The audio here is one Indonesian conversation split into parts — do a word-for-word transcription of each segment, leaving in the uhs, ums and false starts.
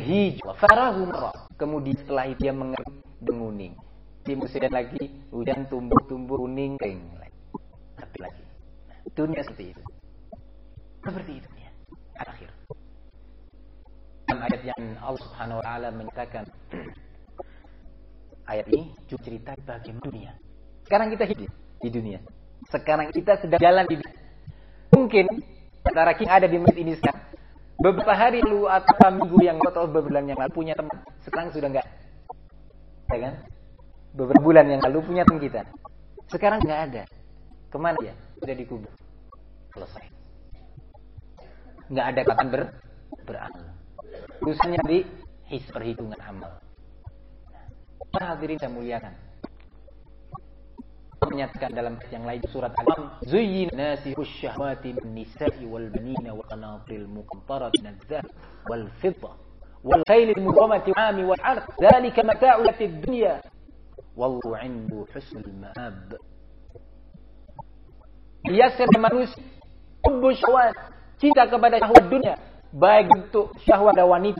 yahij wa farahu marra. Kemudian setelah itu dia mengering menguning. Di musim lagi hujan tumbuh-tumbuh kuning kering lagi. lagi. Nah, dunia seperti itu. Seperti itu ya. Akhir. Dalam ayat yang Allah Subhanahu wa taala menyatakan ayat ini juga cerita bagaimana dunia. Sekarang kita hidup di dunia. Sekarang kita sedang jalan di dunia. Mungkin antara kita ada di masjid ini sekarang beberapa hari lalu atau minggu yang atau beberapa bulan yang lalu punya teman, sekarang sudah enggak. Ya kan? Beberapa bulan yang lalu punya teman kita. Sekarang enggak ada. Kemana dia? Sudah dikubur. Selesai. Enggak ada kapan ber beramal. Urusannya di his perhitungan amal. Para hadirin saya muliakan. Menyatakan dalam ayat yang lain surat Al-An'am, "Zuyyina nasi syahwati min-nisa'i wal banina wal qanatil muqantarati min-adh-dhahab wal fiddah wal khaylil muqamati wal 'ami wal 'ard, dzalika mata'ul fid dunya wallahu 'indahu husnul ma'ab." Biasa manusia hubbu syahwat, cinta kepada syahwat dunia, baik untuk syahwat wanita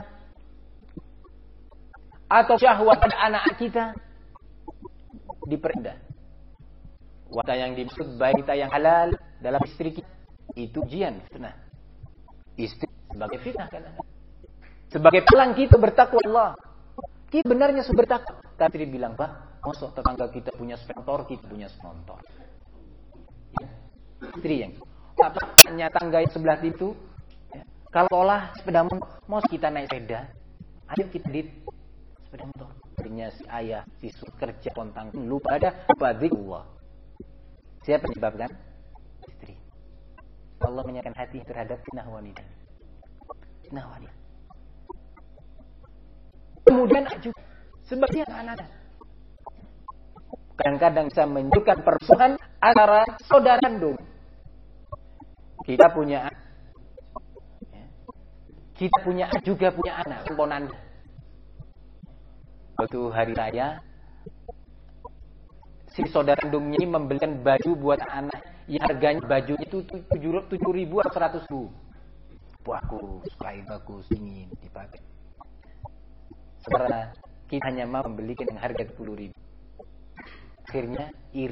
atau syahwat pada anak kita diperindah. Wanita yang dimaksud baik wanita yang halal dalam istri kita itu ujian fitnah. Istri sebagai fitnah kan. Sebagai pelang kita bertakwa Allah. Kita benarnya bertakwa. Tapi dia bilang, "Pak, masa tetangga kita punya sepeda motor, kita punya sepeda motor." Ya. Istri yang apanya tangga yang sebelah itu ya. Kalau olah sepeda motor, mau kita naik sepeda, ayo kita di sepeda motor. Akhirnya si ayah, si suami kerja kontang lupa ada Allah. Siapa yang menyebabkan? Istri. Allah menyatakan hati terhadap fitnah wanita. Fitnah wanita. Kemudian juga sebagian anak kadang-kadang bisa menunjukkan permusuhan antara saudara kandung. Kita punya anak. Kita punya anak juga punya anak. Komponan. Waktu hari raya, si saudara kandungnya ini membelikan baju buat anak yang harganya bajunya itu tujuh ribu atau seratus ribu. Bagus, kain bagus, ingin dipakai. Sementara kita hanya mau membelikan yang harga sepuluh ribu. Akhirnya iri.